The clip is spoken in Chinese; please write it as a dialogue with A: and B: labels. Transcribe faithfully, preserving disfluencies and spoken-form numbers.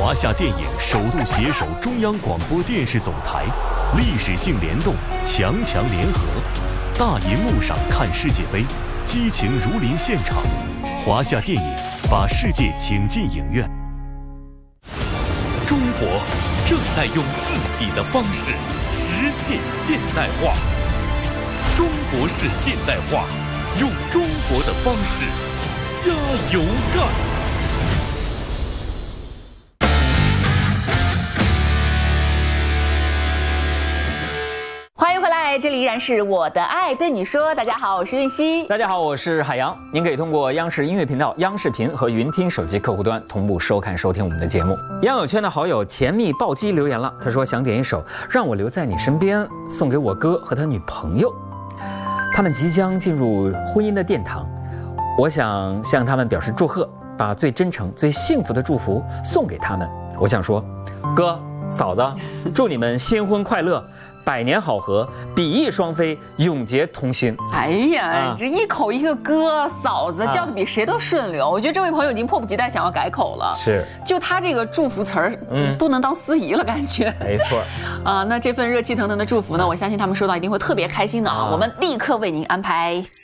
A: 华夏电影首度携手中央广播电视总台，历史性联动，强强联合。大银幕上看世界杯，激情如临现场。华夏电影把世界请进影院。
B: 中国正在用自己的方式实现现代化。中国式现代化，用中国的方式加油干！
C: 欢迎回来，这里依然是我的爱对你说。大家好，我是韵熙。
D: 大家好，我是海洋。您可以通过央视音乐频道、央视频和云听手机客户端同步收看收听我们的节目。央友圈的好友甜蜜暴击留言了，他说想点一首《让我留在你身边》，送给我哥和他女朋友。他们即将进入婚姻的殿堂，我想向他们表示祝贺，把最真诚、最幸福的祝福送给他们。我想说，哥、嫂子，祝你们新婚快乐，百年好合，比翼双飞，永结同心。
C: 哎呀，啊、这一口一个哥嫂子，叫的比谁都顺溜。啊、我觉得这位朋友已经迫不及待想要改口了。
D: 是，
C: 就他这个祝福词儿，嗯，都能当司仪了，感觉。
D: 没错。
C: 啊，那这份热气腾腾的祝福呢，我相信他们收到一定会特别开心的啊！啊我们立刻为您安排。